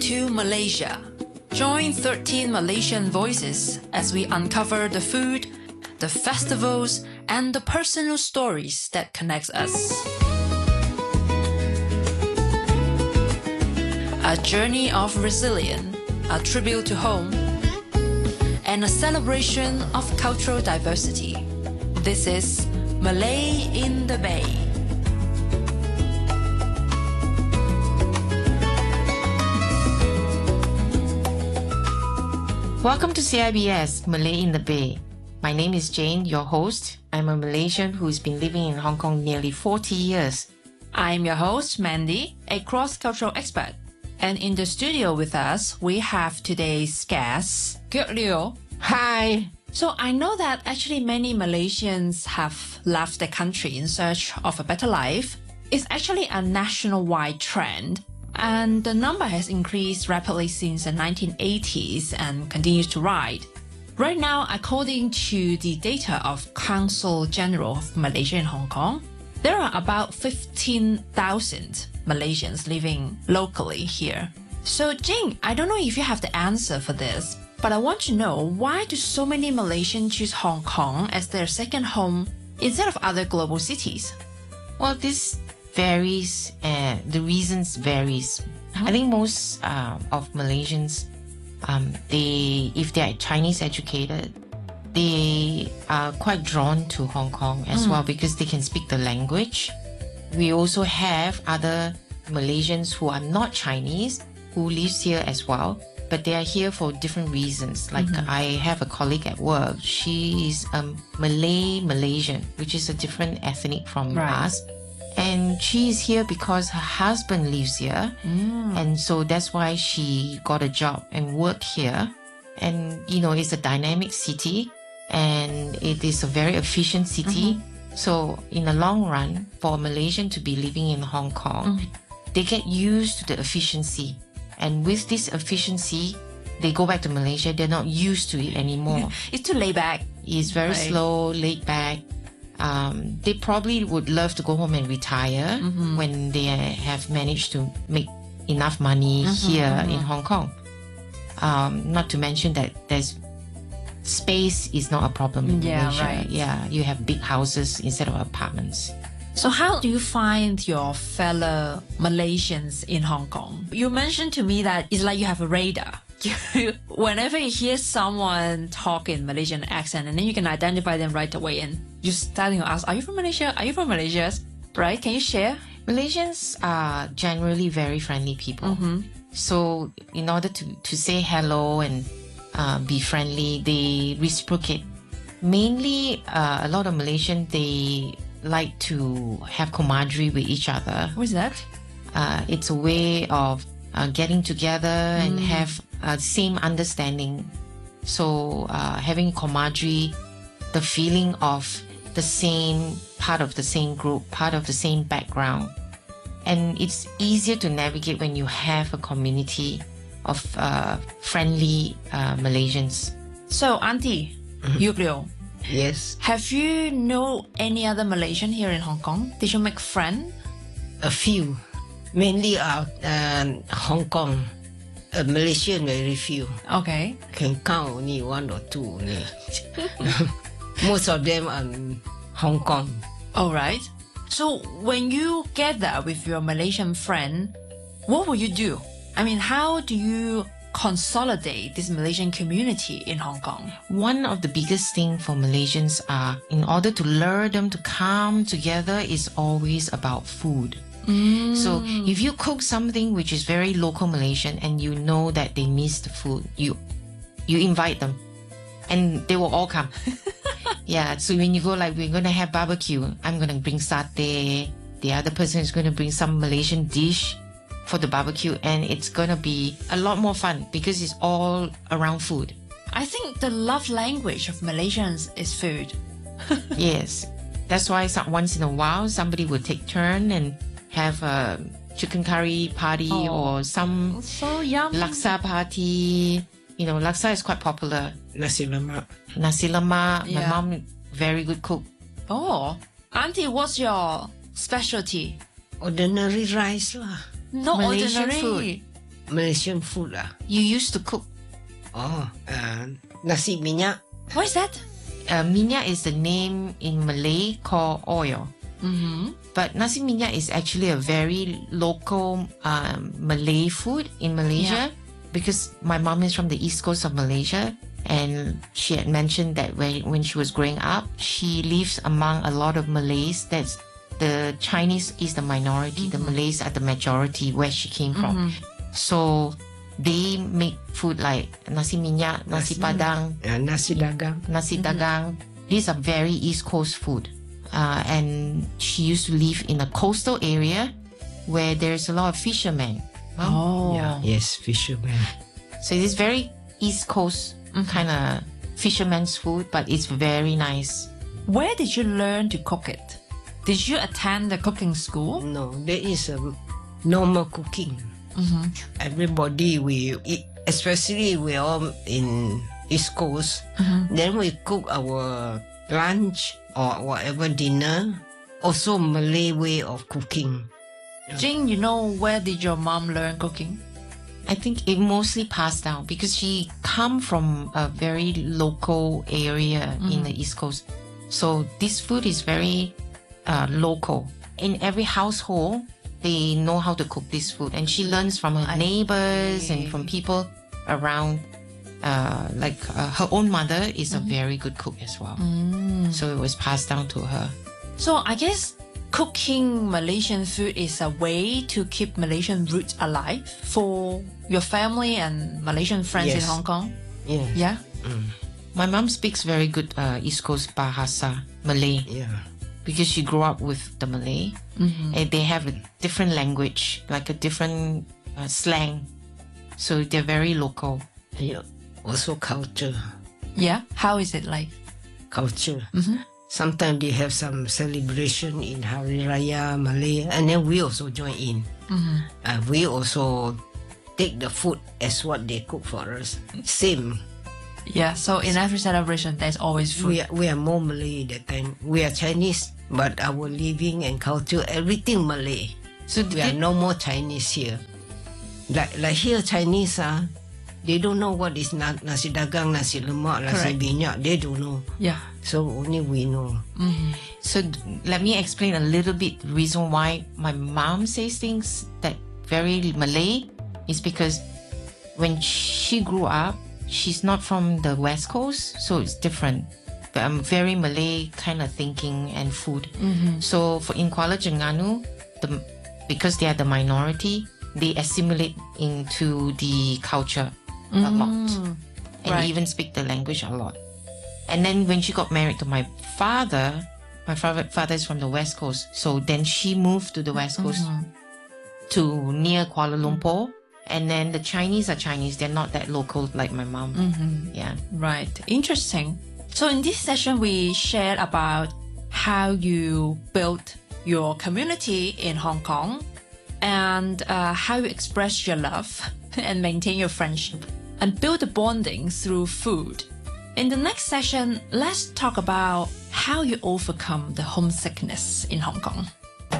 to Malaysia. Join 13 Malaysian voices as we uncover the food, the festivals, and the personal stories that connect us. A journey of resilience, a tribute to home, and a celebration of cultural diversity. This is Malay in the Bay. Welcome to CIBS Malay in the Bay. My name is Jane, your host. I'm a Malaysian who's been living in Hong Kong nearly 40 years. I'm your host, Mandy, a cross-cultural expert. And in the studio with us, we have today's guest, Gyok Liu. Hi! So I know that actually many Malaysians have left the country in search of a better life. It's actually a nationwide trend. And the number has increased rapidly since the 1980s and continues to rise. Right now, according to the data of Council General of Malaysia in Hong Kong, there are about 15,000 Malaysians living locally here. So Jing, I don't know if you have the answer for this, but I want to know, why do so many Malaysians choose Hong Kong as their second home instead of other global cities? Well, this varies, the reasons varies. I think most of Malaysians, if they're Chinese educated, they are quite drawn to Hong Kong as well because they can speak the language. We also have other Malaysians who are not Chinese who lives here as well, but they are here for different reasons. Like I have a colleague at work, she is a Malay Malaysian, which is a different ethnic from us. And she is here because her husband lives here. And so that's why she got a job and worked here. And, you know, it's a dynamic city and it is a very efficient city. So in the long run, for a Malaysian to be living in Hong Kong, they get used to the efficiency. And with this efficiency, they go back to Malaysia. They're not used to it anymore. It's too laid back. It's very slow, laid back. They probably would love to go home and retire when they have managed to make enough money here in Hong Kong. Not to mention that there's space is not a problem in Malaysia. Yeah, you have big houses instead of apartments. So how do you find your fellow Malaysians in Hong Kong? You mentioned to me that it's like you have a radar. Whenever you hear someone talk in Malaysian accent, and then you can identify them right away, and you're starting to ask, are you from Malaysia? Are you from Malaysia? Right? Can you share? Malaysians are generally very friendly people. So in order to say hello and be friendly, they reciprocate. Mainly, a lot of Malaysians, they like to have camaraderie with each other. What is that? It's a way of getting together and have same understanding. So having camaraderie, the feeling of the same part of the same group, part of the same background. And it's easier to navigate when you have a community of friendly Malaysians. So, Auntie, Gyok Liu, Yes, have you know any other Malaysian here in Hong Kong? Did you make friends? a few. Mainly out Hong Kong. Malaysian very few. Okay. Can count only one or two only. Most of them are Hong Kong. All right. So when you gather with your Malaysian friend, what will you do? I mean, how do you consolidate this Malaysian community in Hong Kong? One of the biggest thing for Malaysians are, in order to lure them to come together, is always about food. So if you cook something which is very local Malaysian and you know that they miss the food, you invite them and they will all come. Yeah, so when you go, like, we're going to have barbecue, I'm going to bring satay, the other person is going to bring some Malaysian dish for the barbecue, and it's going to be a lot more fun because it's all around food. I think the love language of Malaysians is food. Yes, that's why once in a while somebody will take turn and have a chicken curry party or some So yum. laksa party. You know, laksa is quite popular. Nasi lemak. Nasi lemak. My Yeah. mom, very good cook. Oh, Auntie, what's your specialty? Ordinary rice lah. Not Malaysian ordinary. Malaysian food You used to cook. nasi minyak. What is that? Minyak is the name in Malay called oil. Mm-hmm. But nasi minyak is actually a very local Malay food in Malaysia because my mom is from the east coast of Malaysia, and she had mentioned that when she was growing up, she lives among a lot of Malays. That's the Chinese is the minority, the Malays are the majority where she came from. So they make food like nasi minyak, nasi padang, Nasi dagang. nasi dagang. These are very East Coast food. And she used to live in a coastal area where there's a lot of fishermen. Oh. Yeah, yes, fisherman. So it is very East Coast kind of fisherman's food, but it's very nice. Where did you learn to cook it? Did you attend the cooking school? No, there is a normal cooking. Everybody we eat, especially we all in East Coast. Then we cook our lunch or whatever dinner. Also Malay way of cooking. Jing, you know, where did your mom learn cooking? I think it mostly passed down because she come from a very local area in the East Coast. So this food is very local. In every household, they know how to cook this food. And she learns from her neighbors and from people around. Her own mother is a very good cook as well. So it was passed down to her. So I guess cooking Malaysian food is a way to keep Malaysian roots alive for your family and Malaysian friends in Yes. Hong Kong. Yeah. Yeah. My mom speaks very good East Coast Bahasa, Malay, Yeah. because she grew up with the Malay. And they have a different language, like a different slang. So they're very local. Yeah. Also culture. Yeah. How is it like? Culture. Sometimes they have some celebration in Hari Raya Malay, and then we also join in. We also take the food as what they cook for us. Same. Yeah. So in every celebration, there's always food. We are more Malay that time. We are Chinese, but our living and culture, everything Malay. So We are no more Chinese here. Like here Chinese they don't know what is nasi dagang, nasi lemak, nasi Correct. minyak. They don't know. Yeah. So only we know. So let me explain a little bit the reason why my mom says things that very Malay is because when she grew up, she's not from the West Coast, so it's different. Very Malay kind of thinking and food. So in Kuala Terengganu, because they are the minority, they assimilate into the culture a lot and Right. even speak the language a lot. And then when she got married to my father is from the West Coast. So then she moved to the West Coast to near Kuala Lumpur. And then the Chinese are Chinese. They're not that local like my mom. Yeah. Right. Interesting. So in this session, we shared about how you built your community in Hong Kong and how you express your love and maintain your friendship and build a bonding through food. In the next session, let's talk about how you overcome the homesickness in Hong Kong.